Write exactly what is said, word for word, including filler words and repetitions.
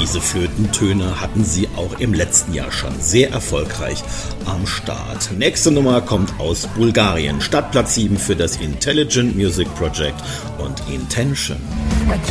diese Flötentöne hatten sie auch im letzten Jahr schon sehr erfolgreich am Start. Nächste Nummer kommt aus Bulgarien. Stadtplatz sieben für das Intelligent Music Project und Intention.